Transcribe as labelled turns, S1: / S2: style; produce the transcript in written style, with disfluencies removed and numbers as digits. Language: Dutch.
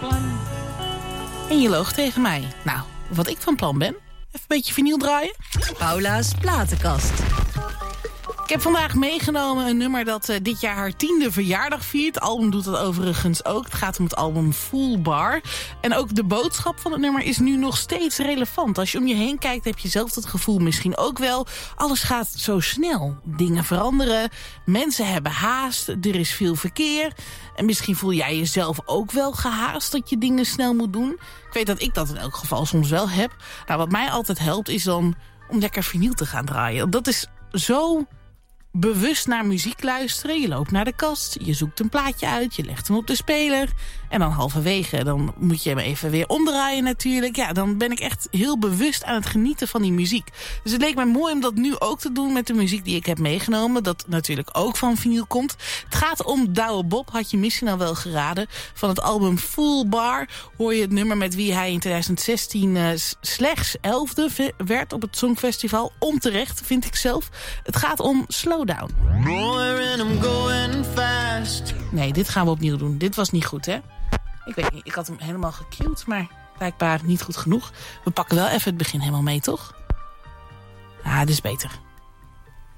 S1: plan. En je loog tegen mij. Nou, wat ik van plan ben? Even een beetje vinyl draaien.
S2: Paula's platenkast.
S1: Ik heb vandaag meegenomen een nummer dat dit jaar haar 10e verjaardag viert. Het album doet dat overigens ook. Het gaat om het album Full Bar. En ook de boodschap van het nummer is nu nog steeds relevant. Als je om je heen kijkt heb je zelf het gevoel misschien ook wel. Alles gaat zo snel. Dingen veranderen. Mensen hebben haast. Er is veel verkeer. En misschien voel jij jezelf ook wel gehaast dat je dingen snel moet doen. Ik weet dat ik dat in elk geval soms wel heb. Nou, wat mij altijd helpt is dan om lekker vinyl te gaan draaien. Dat is zo bewust naar muziek luisteren. Je loopt naar de kast, je zoekt een plaatje uit, je legt hem op de speler. En dan halverwege, dan moet je hem even weer omdraaien natuurlijk. Ja, dan ben ik echt heel bewust aan het genieten van die muziek. Dus het leek mij mooi om dat nu ook te doen met de muziek die ik heb meegenomen. Dat natuurlijk ook van vinyl komt. Het gaat om Douwe Bob, had je misschien al wel geraden. Van het album Full Bar hoor je het nummer met wie hij in 2016 slechts 11e werd op het Songfestival. Onterecht, vind ik zelf. Het gaat om Slow Down. Nee, dit gaan we opnieuw doen. Dit was niet goed, hè? Ik weet niet, ik had hem helemaal gecued, maar blijkbaar niet goed genoeg. We pakken wel even het begin helemaal mee, toch? Ah, dit is beter.